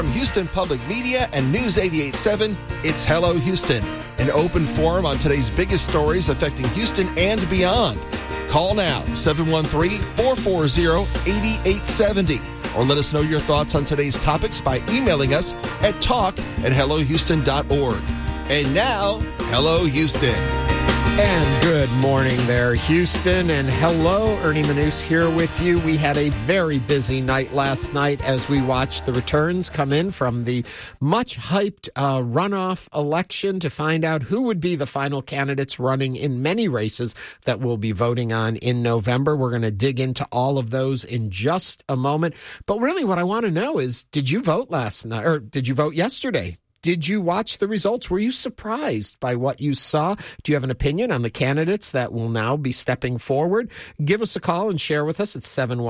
From Houston Public Media and News 88.7, it's Hello Houston, an open forum on today's biggest stories affecting Houston and beyond. Call now, 713-440-8870, or let us know your thoughts on today's topics by emailing us at talk@hellohouston.org. And now, Hello Houston. And good morning there, Houston. And hello, Ernie Manous here with you. We had a very busy night last night as we watched the returns come in from the much-hyped runoff election to find out who would be the final candidates running in many races that we'll be voting on in November. We're going to dig into all of those in just a moment. But really what I want to know is, did you vote last night, or did you vote yesterday? Did you watch the results? Were you surprised by what you saw? Do you have an opinion on the candidates that will now be stepping forward? Give us a call and share with us at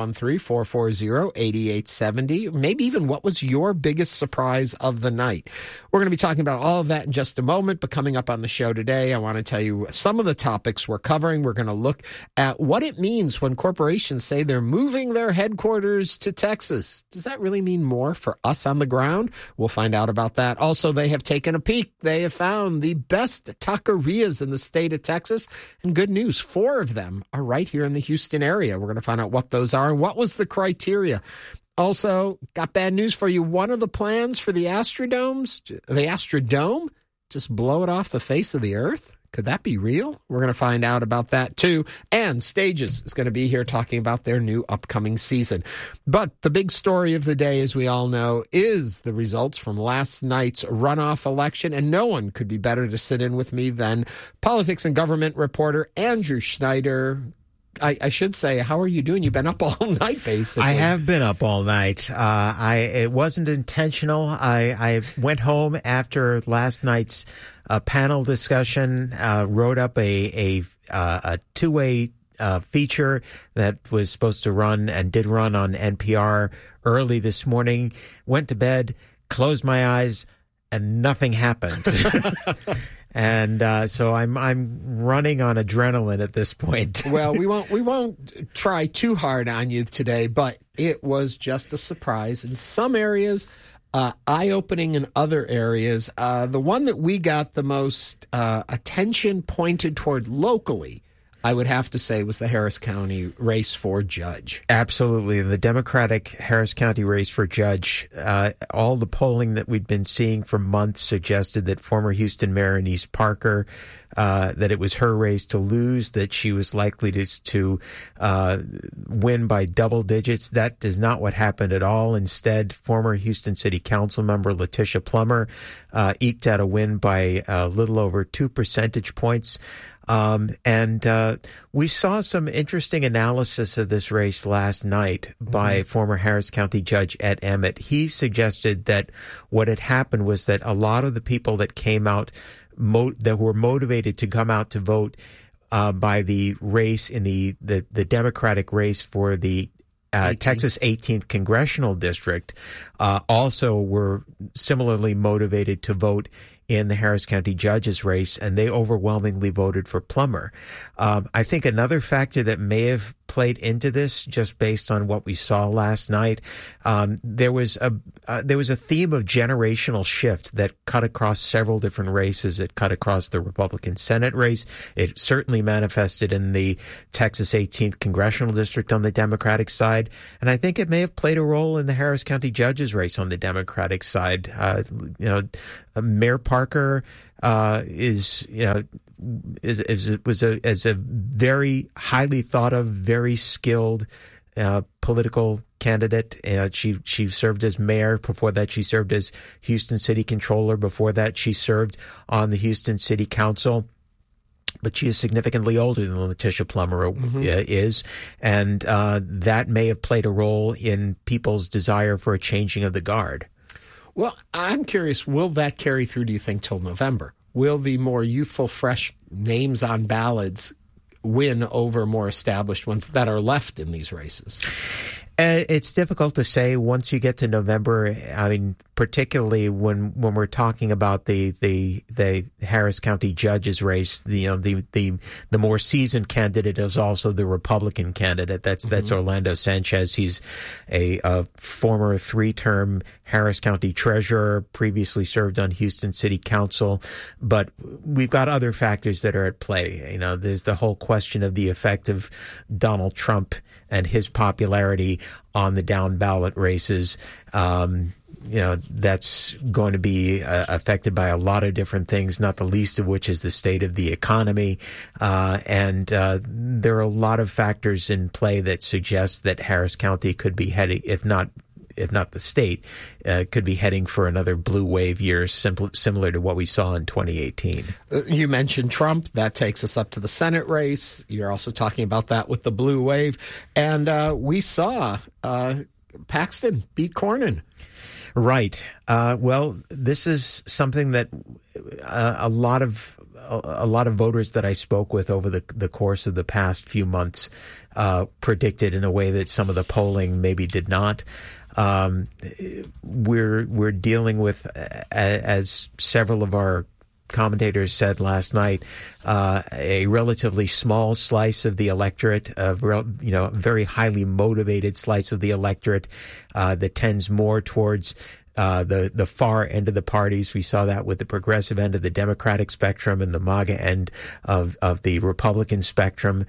713-440-8870. Maybe even what was your biggest surprise of the night? We're going to be talking about all of that in just a moment, but coming up on the show today, I want to tell you some of the topics we're covering. We're going to look at what it means when corporations say they're moving their headquarters to Texas. Does that really mean more for us on the ground? We'll find out about that. Also, they have taken a peek. They have found the best taquerias in the state of Texas. And good news, 4 of them are right here in the Houston area. We're going to find out what those are and what was the criteria. Also, got bad news for you. One of the plans for the Astrodome, just blow it off the face of the earth. Could that be real? We're going to find out about that, too. And Stages is going to be here talking about their new upcoming season. But the big story of the day, as we all know, is the results from last night's runoff election. And no one could be better to sit in with me than politics and government reporter Andrew Schneider. I should say, how are you doing? You've been up all night, basically. I have been up all night. It wasn't intentional. I went home after last night's panel discussion, wrote up a two-way feature that was supposed to run and did run on NPR early this morning, went to bed, closed my eyes, and nothing happened. And so I'm running on adrenaline at this point. Well, we won't try too hard on you today, but it was just a surprise in some areas, eye-opening in other areas. The one that we got the most attention pointed toward locally, I would have to say, was the Harris County race for judge. Absolutely. The Democratic Harris County race for judge, all the polling that we'd been seeing for months suggested that former Houston Mayor Annise Parker, that it was her race to lose, that she was likely to win by double digits. That is not what happened at all. Instead, former Houston City Council member Letitia Plummer eked out a win by a little over 2 percentage points. And we saw some interesting analysis of this race last night by former Harris County Judge Ed Emmett. He suggested that what had happened was that a lot of the people that came out, that were motivated to come out to vote by the race in the Democratic race for the Texas 18th Congressional District, also were similarly motivated to vote in the Harris County judge's race, and they overwhelmingly voted for Plummer. I think another factor that may have played into this, just based on what we saw last night, there was a theme of generational shift that cut across several different races. It cut across the Republican Senate race. It certainly manifested in the Texas 18th Congressional District on the Democratic side, and I think it may have played a role in the Harris County judge's race on the Democratic side. Mayor Parker was a very highly thought of, very skilled political candidate. She served as mayor. Before that, she served as Houston City Controller. Before that, she served on the Houston City Council. But she is significantly older than Letitia Plummer is, and that may have played a role in people's desire for a changing of the guard. Well, I'm curious, will that carry through, do you think, till November? Will the more youthful, fresh names on ballots win over more established ones that are left in these races? It's difficult to say once you get to November. I mean, particularly when we're talking about the Harris County judge's race, the more seasoned candidate is also the Republican candidate. That's Orlando Sanchez. He's a former 3-term Harris County treasurer, previously served on Houston City Council. But we've got other factors that are at play. There's the whole question of the effect of Donald Trump and his popularity on the down ballot races. That's going to be affected by a lot of different things, not the least of which is the state of the economy. And there are a lot of factors in play that suggest that Harris County could be heading, if not the state, could be heading for another blue wave year, similar to what we saw in 2018. You mentioned Trump. That takes us up to the Senate race. You're also talking about that with the blue wave. And we saw Paxton beat Cornyn. Right. Well, this is something that a lot of voters that I spoke with over the course of the past few months predicted in a way that some of the polling maybe did not. We're dealing with, as several of our commentators said last night, a relatively small slice of the electorate, very highly motivated slice of the electorate that tends more towards the far end of the parties. We saw that with the progressive end of the Democratic spectrum and the MAGA end of the Republican spectrum.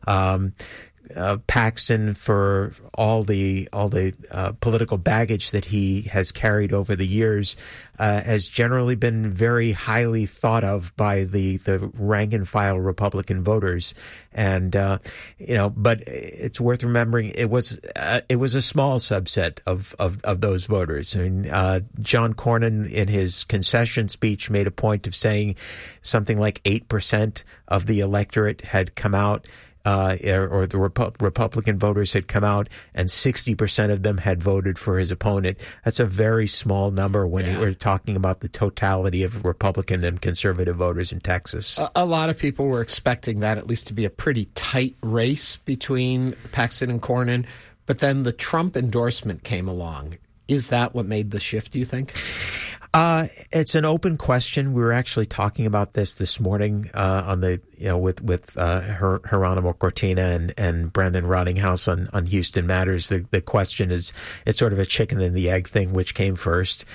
Paxton, for all the political baggage that he has carried over the years, has generally been very highly thought of by the rank and file Republican voters, and but it's worth remembering it was a small subset of those voters. I mean, John Cornyn in his concession speech made a point of saying something like 8% of the electorate had come out. Or the Republican voters had come out, and 60% of them had voted for his opponent. That's a very small number when we're talking about the totality of Republican and conservative voters in Texas. A lot of people were expecting that at least to be a pretty tight race between Paxton and Cornyn, but then the Trump endorsement came along. Is that what made the shift, do you think? It's an open question. We were actually talking about this morning on the with Geronimo Cortina and Brandon Rottinghouse on Houston Matters. The question is, it's sort of a chicken and the egg thing, which came first.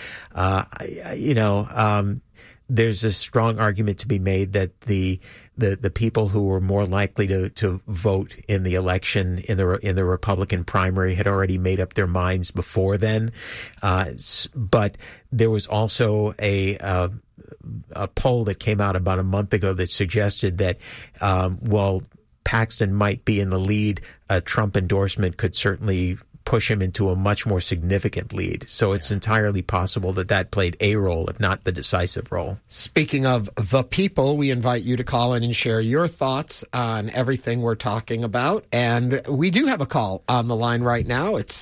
There's a strong argument to be made that the people who were more likely to vote in the election in the Republican primary had already made up their minds before then. But there was also a poll that came out about a month ago that suggested that while Paxton might be in the lead, a Trump endorsement could certainly push him into a much more significant lead. So it's entirely possible that played a role, if not the decisive role. Speaking of the people, we invite you to call in and share your thoughts on everything we're talking about. And we do have a call on the line right now. It's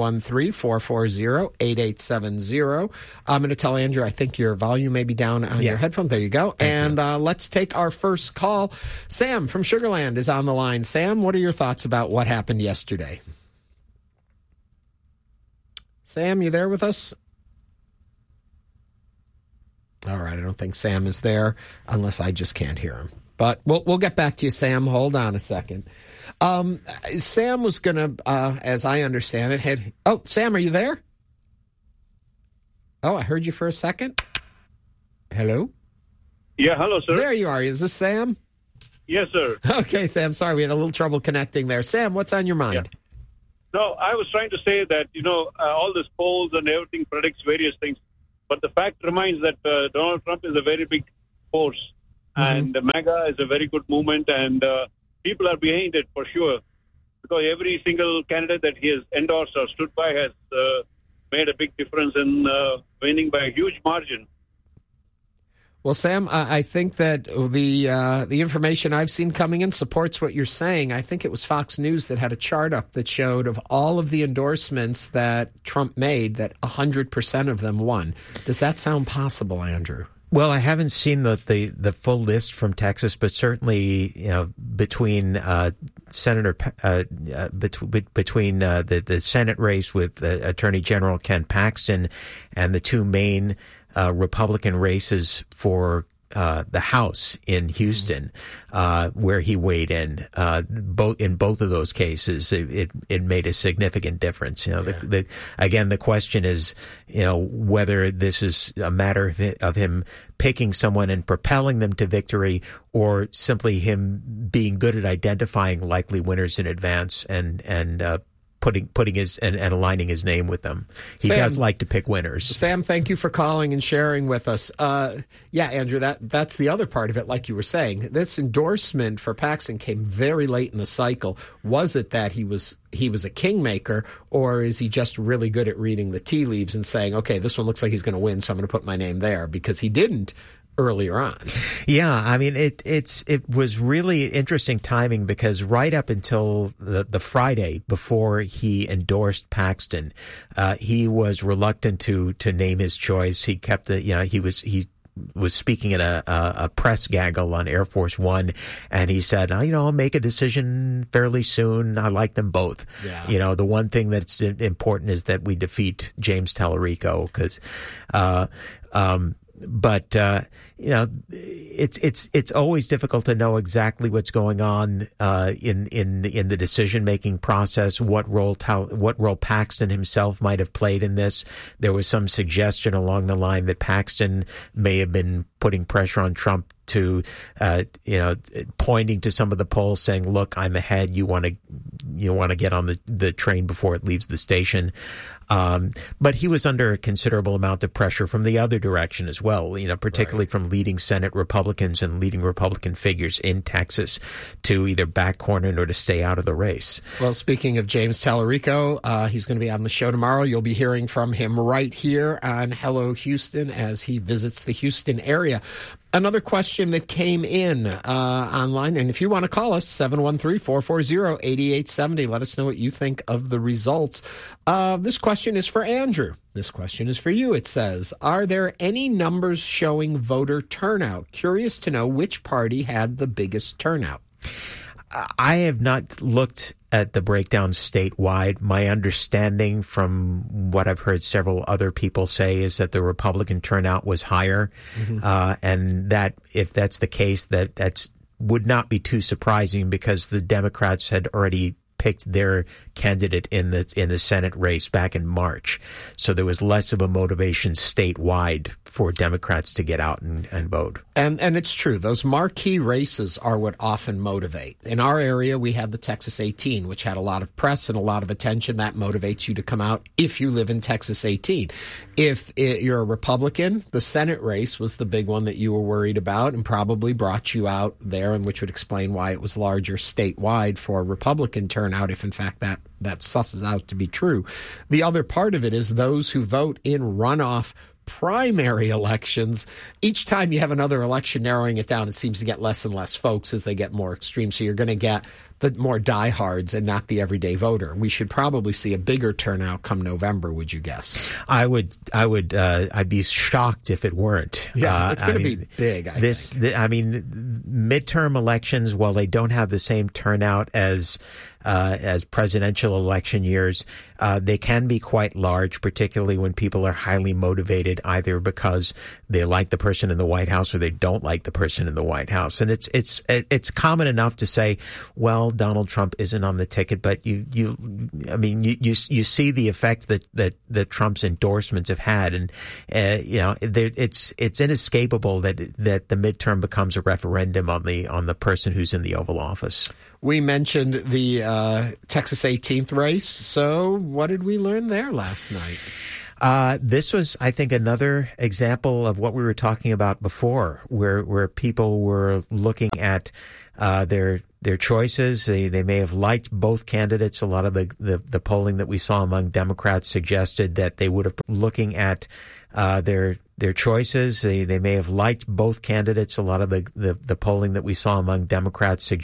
713-440-8870. I'm going to tell Andrew, I think your volume may be down on your headphone. There you go. Thank you. Let's take our first call. Sam from Sugar Land is on the line. Sam, what are your thoughts about what happened yesterday? Sam, you there with us? All right, I don't think Sam is there unless I just can't hear him. But we'll get back to you, Sam. Hold on a second. Sam was going to, as I understand it, Oh, Sam, are you there? Oh, I heard you for a second. Hello? Yeah, hello, sir. There you are. Is this Sam? Yes, sir. Okay, Sam. Sorry, we had a little trouble connecting there. Sam, what's on your mind? Yeah. No, I was trying to say that, all these polls and everything predicts various things. But the fact remains that Donald Trump is a very big force. And MAGA is a very good movement. And people are behind it for sure. Because every single candidate that he has endorsed or stood by has made a big difference in winning by a huge margin. Well, Sam, I think that the information I've seen coming in supports what you're saying. I think it was Fox News that had a chart up that showed of all of the endorsements that Trump made, that 100% of them won. Does that sound possible, Andrew? Well, I haven't seen the full list from Texas, but certainly, between between the Senate race with Attorney General Ken Paxton and the two main Republican races for the House in Houston, where he weighed in. Both of those cases, it made a significant difference. Again, the question is, whether this is a matter of him picking someone and propelling them to victory, or simply him being good at identifying likely winners in advance and putting his and aligning his name with them. He does like to pick winners. Sam, thank you for calling and sharing with us. Andrew, that's the other part of it. Like you were saying, this endorsement for Paxton came very late in the cycle. Was it that he was a kingmaker, or is he just really good at reading the tea leaves and saying, okay, this one looks like he's going to win, so I'm going to put my name there, because he didn't earlier on? Yeah, I mean, it was really interesting timing, because right up until the Friday before he endorsed Paxton, he was reluctant to name his choice. He kept he was speaking at a press gaggle on Air Force One, and he said, I'll make a decision fairly soon. I like them both. Yeah. The one thing that's important is that we defeat James Tallarico, because but it's always difficult to know exactly what's going on in the decision making process. What role Paxton himself might have played in this. There was some suggestion along the line that Paxton may have been putting pressure on Trump to, pointing to some of the polls, saying, "Look, I'm ahead. You want to get on the train before it leaves the station." But he was under a considerable amount of pressure from the other direction as well, particularly from leading Senate Republicans and leading Republican figures in Texas to either back corner or to stay out of the race. Well, speaking of James Tallarico, he's going to be on the show tomorrow. You'll be hearing from him right here on Hello Houston as he visits the Houston area. Another question that came in online, and if you want to call us, 713-440-8870. Let us know what you think of the results. This question is for Andrew. This question is for you. It says, are there any numbers showing voter turnout? Curious to know which party had the biggest turnout. I have not looked at the breakdown statewide. My understanding from what I've heard several other people say is that the Republican turnout was higher, and that if that's the case, that's would not be too surprising, because the Democrats had already picked their candidate in the Senate race back in March. So there was less of a motivation statewide for Democrats to get out and vote. And it's true. Those marquee races are what often motivate. In our area, we had the Texas 18, which had a lot of press and a lot of attention. That motivates you to come out if you live in Texas 18. If you're a Republican, the Senate race was the big one that you were worried about and probably brought you out there, and which would explain why it was larger statewide for Republican turnout, if in fact that susses out to be true. The other part of it is those who vote in runoff primary elections. Each time you have another election narrowing it down, it seems to get less and less folks as they get more extreme. So you're going to get the more diehards and not the everyday voter. We should probably see a bigger turnout come November, would you guess? I'd be shocked if it weren't. Yeah, it's going to be big, I think. Midterm elections, while they don't have the same turnout as presidential election years, they can be quite large, particularly when people are highly motivated, either because they like the person in the White House or they don't like the person in the White House. And it's common enough to say, well, Donald Trump isn't on the ticket, but you see the effect that Trump's endorsements have had, and it's inescapable that the midterm becomes a referendum on the person who's in the Oval Office. We mentioned the Texas 18th race. So what did we learn there last night? This was, I think, another example of what we were talking about before, where people were looking at their choices. They may have liked both candidates. A lot of the polling that we saw among Democrats suggested that they would have been looking at their choices. They may have liked both candidates. A lot of the polling that we saw among Democrats suggested